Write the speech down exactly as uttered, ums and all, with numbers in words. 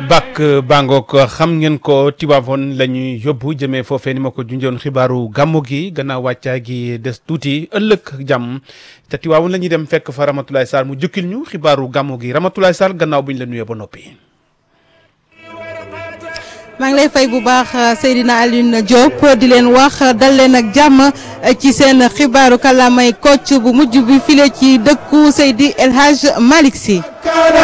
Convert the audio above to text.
bak bangook xam ngeen ko Tivaouane la ñuy yóbbu jëmee foofee ni ma ko junjoon xibaaru gàmmu gi gannaaw wàccaa gi des tuuti ëllëg jàmm te Tivaouane la ñuy dem fekk fa Ramatoulaye Sarr mu jukkil ñu xibaaru gàmmu gi Ramatoulaye Sarr gannaaw bu ñu la nuyee ba noppi. maa ngi lay fay bu baax Seydina Alioune Diop di leen wax dal leen ak jàmm ci seen xibaaru kàllaamay Kocc bu mujj bi file ci dëkku Seydi El Hadj Malick Sy